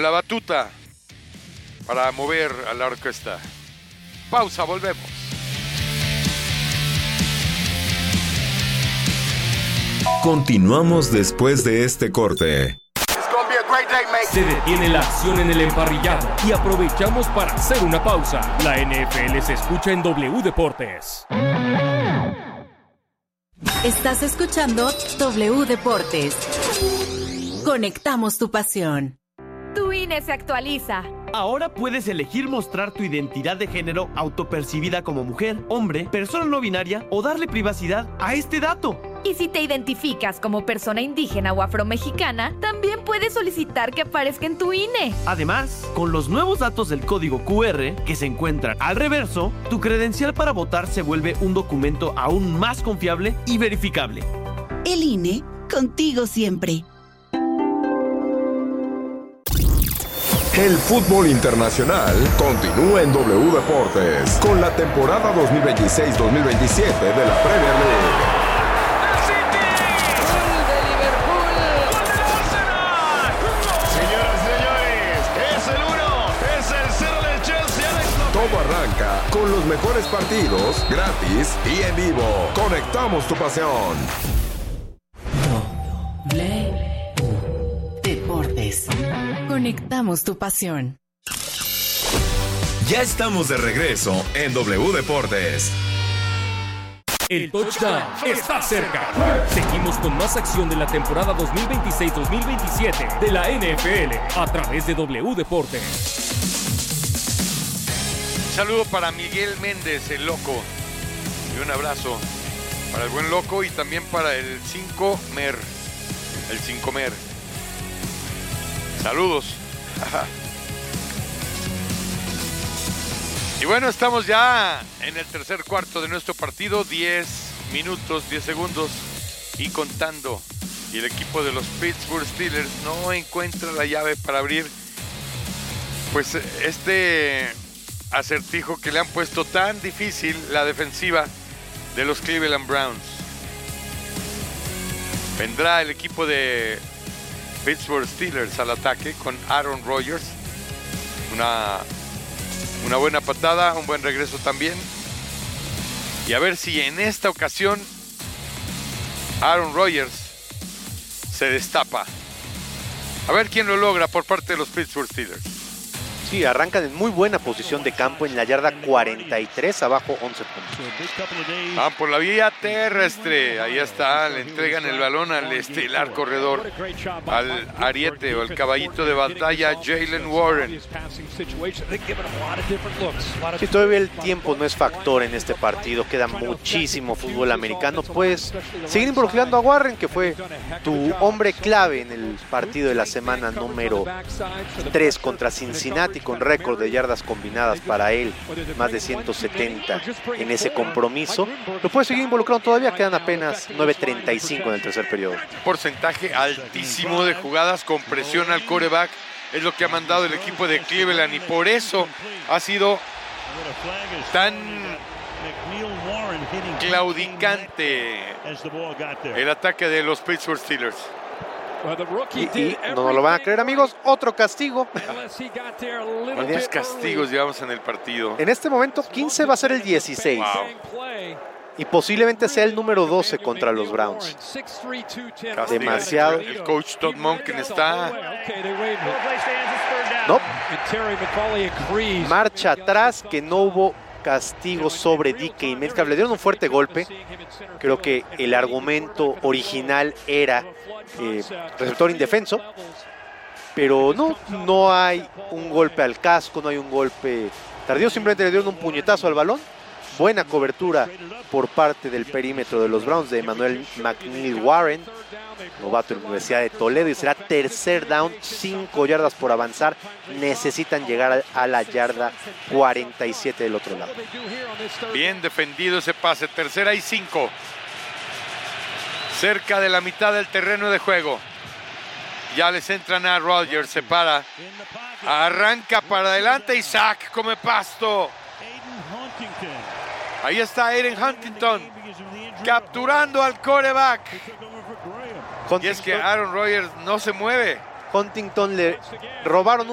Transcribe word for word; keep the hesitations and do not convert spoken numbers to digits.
la batuta para mover a la orquesta. Pausa, volvemos. Continuamos después de este corte. Se detiene la acción en el emparrillado y aprovechamos para hacer una pausa. La N F L se escucha en W Deportes. Estás escuchando W Deportes. Conectamos tu pasión. Tu I N E se actualiza. Ahora puedes elegir mostrar tu identidad de género autopercibida como mujer, hombre, persona no binaria o darle privacidad a este dato. Y si te identificas como persona indígena o afromexicana, también puedes solicitar que aparezca en tu I N E. Además, con los nuevos datos del código Q R que se encuentran al reverso, tu credencial para votar se vuelve un documento aún más confiable y verificable. El I N E, contigo siempre. El fútbol internacional continúa en W Deportes con la temporada dos mil veintiséis dos mil veintisiete de la Premier League. Señoras y señores, es el uno, es el cero del Chelsea. Todo arranca con los mejores partidos, gratis y en vivo. Conectamos tu pasión. W Deportes. Conectamos tu pasión. Ya estamos de regreso en W Deportes. El touchdown está cerca. Seguimos con más acción de la temporada dos mil veintiséis dos mil veintisiete de la N F L a través de W Deportes. Un saludo para Miguel Méndez, el loco. Y un abrazo para el buen loco y también para el cinco Mer. El cinco Mer. Saludos. Y bueno, estamos ya en el tercer cuarto de nuestro partido. diez minutos, diez segundos y contando. Y el equipo de los Pittsburgh Steelers no encuentra la llave para abrir pues este acertijo que le han puesto tan difícil la defensiva de los Cleveland Browns. Vendrá el equipo de Pittsburgh Steelers al ataque con Aaron Rodgers. Una, una buena patada, un buen regreso también. Y a ver si en esta ocasión Aaron Rodgers se destapa. A ver quién lo logra por parte de los Pittsburgh Steelers. Sí, arrancan en muy buena posición de campo en la yarda cuarenta y tres, abajo once puntos. Van por la vía terrestre, ahí está, le entregan el balón al estelar corredor, al ariete o al caballito de batalla Jaylen Warren. Si todavía el tiempo no es factor en este partido, queda muchísimo fútbol americano, pues seguir involucrando a Warren, que fue tu hombre clave en el partido de la semana número tres contra Cincinnati, con récord de yardas combinadas para él, más de ciento setenta en ese compromiso. Lo puede seguir involucrando todavía, quedan apenas nueve treinta y cinco en el tercer periodo. Porcentaje altísimo de jugadas con presión al quarterback es lo que ha mandado el equipo de Cleveland y por eso ha sido tan claudicante el ataque de los Pittsburgh Steelers. Y, y no nos lo van a creer, amigos, otro castigo. ¿Cuántos castigos llevamos en el partido? En este momento quince va a ser el dieciséis. Wow. Y posiblemente sea el número doce contra los Browns. Castigo. Demasiado. El coach Todd Monken está... No. Marcha atrás, que no hubo castigo sobre D K Metcalf. Le dieron un fuerte golpe. Creo que el argumento original era eh, receptor indefenso. Pero no, no hay un golpe al casco, no hay un golpe tardío. Simplemente le dieron un puñetazo al balón. Buena cobertura por parte del perímetro de los Browns de Emmanuel McNeil Warren, novato de la Universidad de Toledo, y será tercer down, cinco yardas por avanzar. Necesitan llegar a la yarda cuarenta y siete del otro lado. Bien defendido ese pase, tercera y cinco. Cerca de la mitad del terreno de juego. Ya les entran a Rodgers, se para, arranca para adelante y sack, come pasto. Ahí está Aiden Huntington capturando al quarterback. Y es que Aaron Rodgers no se mueve. Huntington le robaron un